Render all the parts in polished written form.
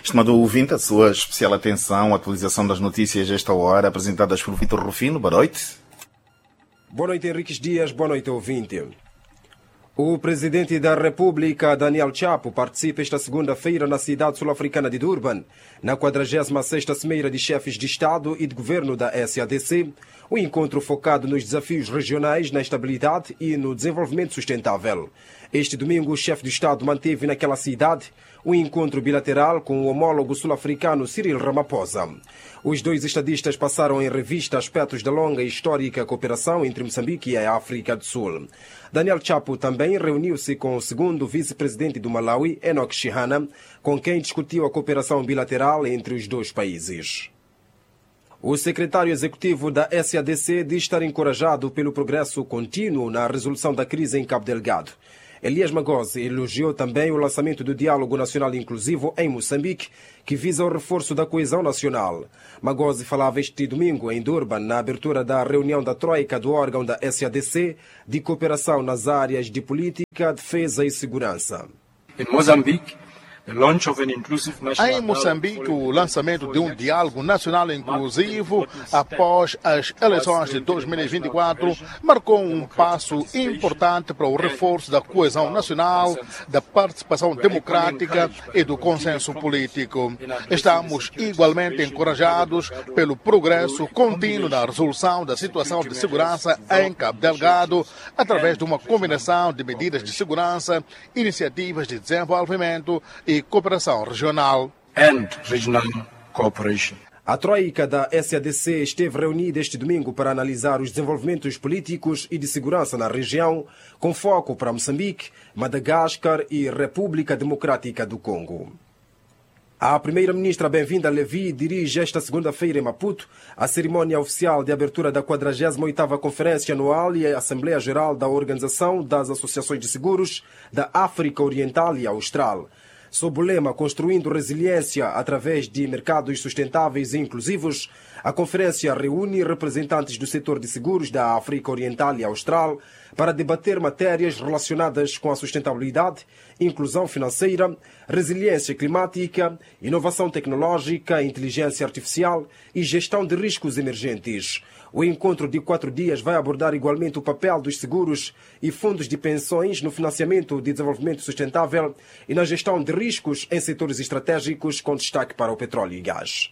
Estimado ouvinte, a sua especial atenção, a atualização das notícias esta hora, apresentadas por Vitor Rufino. Boa noite. Boa noite, Henriques Dias. Boa noite, ouvinte. O presidente da República, Daniel Chapo, participa esta segunda-feira na cidade sul-africana de Durban, na 46ª Cimeira de Chefes de Estado e de Governo da SADC, um encontro focado nos desafios regionais, na estabilidade e no desenvolvimento sustentável. Este domingo, o chefe de Estado manteve naquela cidade um encontro bilateral com o homólogo sul-africano Cyril Ramaphosa. Os dois estadistas passaram em revista aspectos da longa e histórica cooperação entre Moçambique e a África do Sul. Daniel Chapo também reuniu-se com o segundo vice-presidente do Malawi, Enoch Chihana, com quem discutiu a cooperação bilateral entre os dois países. O secretário executivo da SADC diz estar encorajado pelo progresso contínuo na resolução da crise em Cabo Delgado. Elias Magosi elogiou também o lançamento do Diálogo Nacional Inclusivo em Moçambique, que visa o reforço da coesão nacional. Magosi falava este domingo em Durban, na abertura da reunião da Troika do órgão da SADC de cooperação nas áreas de política, defesa e segurança. Em Moçambique, em Moçambique, o lançamento de um diálogo nacional inclusivo após as eleições de 2024 marcou um passo importante para o reforço da coesão nacional, da participação democrática e do consenso político. Estamos igualmente encorajados pelo progresso contínuo na resolução da situação de segurança em Cabo Delgado, através de uma combinação de medidas de segurança, iniciativas de desenvolvimento e cooperação regional. A Troika da SADC esteve reunida este domingo para analisar os desenvolvimentos políticos e de segurança na região, com foco para Moçambique, Madagascar e República Democrática do Congo. A primeira-ministra Bem-vinda Levi dirige esta segunda-feira em Maputo a cerimónia oficial de abertura da 48ª Conferência Anual e a Assembleia Geral da Organização das Associações de Seguros da África Oriental e Austral. Sob o lema Construindo Resiliência através de mercados sustentáveis e inclusivos, a conferência reúne representantes do setor de seguros da África Oriental e Austral para debater matérias relacionadas com a sustentabilidade, inclusão financeira, resiliência climática, inovação tecnológica, inteligência artificial e gestão de riscos emergentes. O encontro de 4 dias vai abordar igualmente o papel dos seguros e fundos de pensões no financiamento de desenvolvimento sustentável e na gestão de riscos em setores estratégicos, com destaque para o petróleo e gás.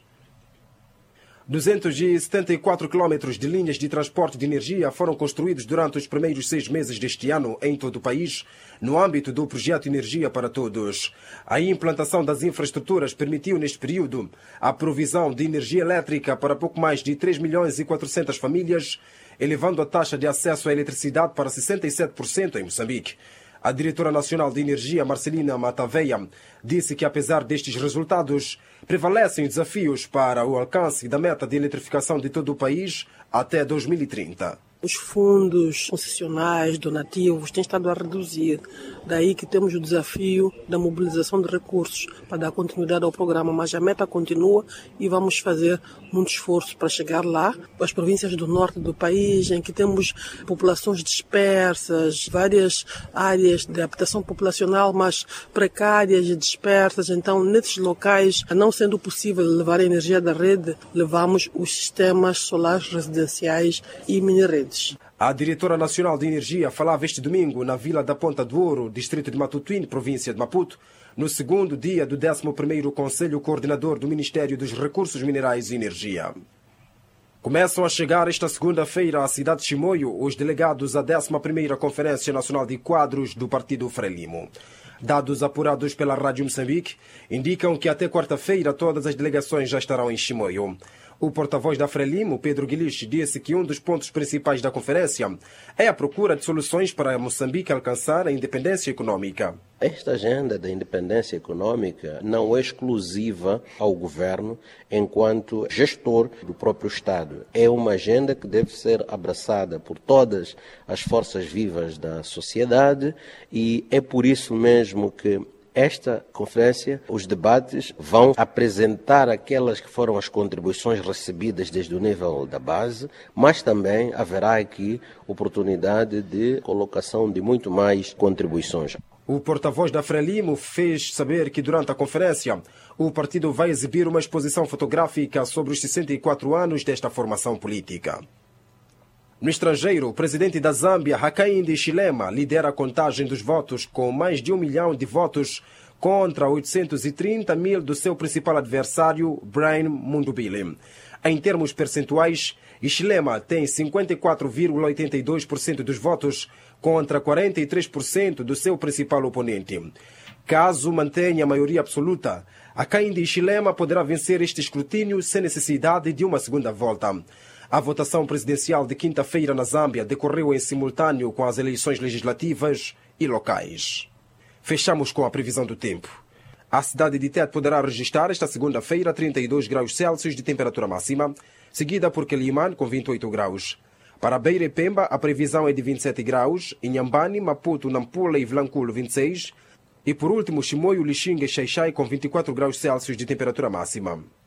274 quilómetros de linhas de transporte de energia foram construídos durante os primeiros 6 meses deste ano em todo o país, no âmbito do projeto Energia para Todos. A implantação das infraestruturas permitiu, neste período, a provisão de energia elétrica para pouco mais de 3.400.000 famílias, elevando a taxa de acesso à eletricidade para 67% em Moçambique. A diretora nacional de energia, Marcelina Mataveia, disse que, apesar destes resultados, prevalecem desafios para o alcance da meta de eletrificação de todo o país até 2030. Os fundos concessionais, donativos, têm estado a reduzir. Daí que temos o desafio da mobilização de recursos para dar continuidade ao programa, mas a meta continua e vamos fazer muito esforço para chegar lá. As províncias do norte do país, em que temos populações dispersas, várias áreas de habitação populacional, mas precárias e dispersas. Então, nesses locais, não sendo possível levar a energia da rede, levamos os sistemas solares residenciais e mini-redes. A diretora nacional de energia falava este domingo na Vila da Ponta do Ouro, distrito de Matutuíne, província de Maputo, no segundo dia do 11º Conselho Coordenador do Ministério dos Recursos Minerais e Energia. Começam a chegar esta segunda-feira à cidade de Chimoio os delegados à 11ª Conferência Nacional de Quadros do Partido Frelimo. Dados apurados pela Rádio Moçambique indicam que até quarta-feira todas as delegações já estarão em Chimoio. O porta-voz da Frelimo, Pedro Guilherme, disse que um dos pontos principais da conferência é a procura de soluções para Moçambique alcançar a independência econômica. Esta agenda da independência econômica não é exclusiva ao governo enquanto gestor do próprio Estado. É uma agenda que deve ser abraçada por todas as forças vivas da sociedade e é por isso mesmo que esta conferência, os debates vão apresentar aquelas que foram as contribuições recebidas desde o nível da base, mas também haverá aqui oportunidade de colocação de muito mais contribuições. O porta-voz da Frelimo fez saber que durante a conferência o partido vai exibir uma exposição fotográfica sobre os 64 anos desta formação política. No estrangeiro, o presidente da Zâmbia, Hakainde Hichilema, lidera a contagem dos votos com mais de 1 milhão de votos contra 830 mil do seu principal adversário, Brian Mundubile. Em termos percentuais, Hichilema tem 54,82% dos votos contra 43% do seu principal oponente. Caso mantenha a maioria absoluta, Hakainde Hichilema poderá vencer este escrutínio sem necessidade de uma segunda volta. A votação presidencial de quinta-feira na Zâmbia decorreu em simultâneo com as eleições legislativas e locais. Fechamos com a previsão do tempo. A cidade de Tete poderá registrar esta segunda-feira 32 graus Celsius de temperatura máxima, seguida por Quelimane com 28 graus. Para Beira e Pemba, a previsão é de 27 graus, Inhambane, Maputo, Nampula e Vilanculo 26, e por último Chimoio, Lixinga e Xaixai com 24 graus Celsius de temperatura máxima.